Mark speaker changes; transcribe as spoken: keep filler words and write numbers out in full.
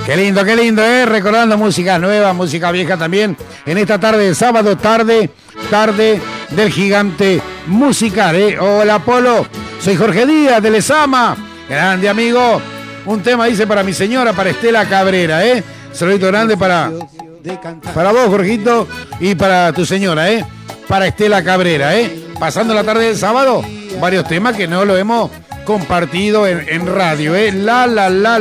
Speaker 1: Qué lindo, qué lindo, ¿eh? Recordando música nueva, música vieja también. En esta tarde de sábado, tarde, tarde del gigante musical, ¿eh? Hola, Polo. Soy Jorge Díaz de Lezama. Grande, amigo. Un tema dice para mi señora, para Estela Cabrera, ¿eh? Saludito grande para, para vos, Jorgito, y para tu señora, ¿eh? Para Estela Cabrera, ¿eh? Pasando la tarde del sábado, varios temas que no lo hemos compartido en, en radio, ¿eh? La, la, la.